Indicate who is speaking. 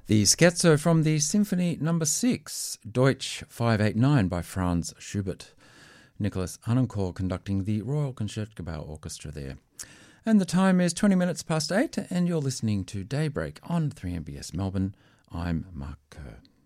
Speaker 1: The scherzo from the Symphony No. 6, Deutsch 589 by Franz Schubert. Nicholas Harnoncourt conducting the Royal Concertgebouw Orchestra there. And the time is 20 minutes past 8, and you're listening to Daybreak on 3MBS Melbourne. I'm Mark Kerr.